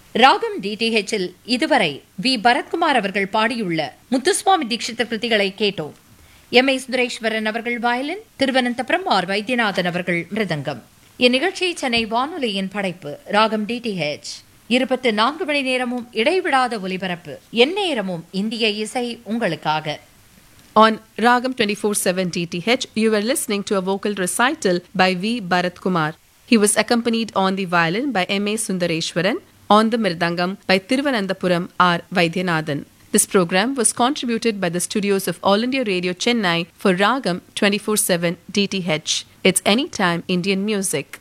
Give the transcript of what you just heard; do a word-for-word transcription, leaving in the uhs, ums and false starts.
ராகம் டிடிஹெச்சில் இதுவரை வி பரத்குமார் அவர்கள் பாடியுள்ள முத்துசுவாமி தீட்சித கிருதிகளை கேட்டோம். எம் ஏ சுந்தரேஸ்வரன் அவர்கள் வயலின், திருவனந்தபுரம் ஆர் வைத்தியநாதன் அவர்கள் மிருதங்கம். இந்நிகழ்ச்சி சென்னை வானொலியின் படைப்பு. ராகம் டிடிஹெச் இருபத்தி நான்கு மணி நேரமும் இடைவிடாத ஒலிபரப்பு, எந்நேரமும் இந்திய இசை உங்களுக்காக. On Ragam twenty-four seven D T H, you were listening to a vocal recital by V. Bharat Kumar. He was accompanied on the violin by M A Sundareshwaran, on the mirdangam by Thiruvananthapuram R. Vaidyanathan. This program was contributed by the studios of All India Radio Chennai for Ragam twenty-four seven D T H. It's anytime Indian music.